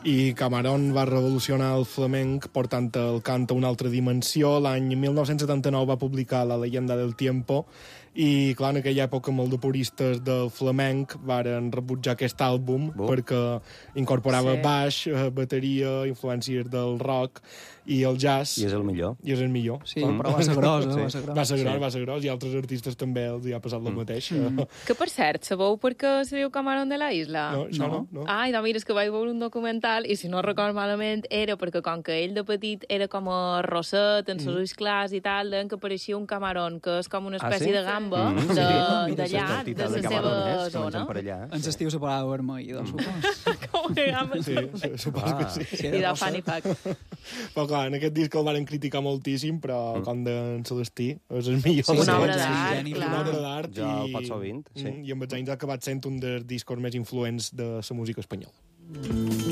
i Camarón va revolucionar el flamenc portant el cant a una altra dimensió. L'any 1979 va publicar La leyenda del tiempo i, clar, en aquella època molt de puristes del flamenc varen rebutjar aquest àlbum perquè incorporava baix, bateria, influències del rock i el jazz. I és el millor. I és el millor. Sí, però va ser gros, sí. Va ser gros. Va ser gros, i altres artistes també els hi ha passat el mateix. Que, per cert, sabeu per què se diu Camarón de la Isla? No, això no. Ai, mira, és que vaig veure un documental i, si no record malament, era perquè com que ell de petit era com a rosset, amb els ulls clars i tal, deien que apareixia un camarón, que és com una espècie de gamba d'allà, de la seva zona. Ens estiu separada vermell, doncs, supos. Com que gamba. Sí, suposo que sí. I de fan i fac. Però clar, en aquest disc el van criticar moltíssim, però com d'en Celestí és el millor. Una obra d'art, clar. Una obra d'art. Ja el pot sovint, sí. I amb els anys ha acabat sent un dels discos més influents de la música espanyola.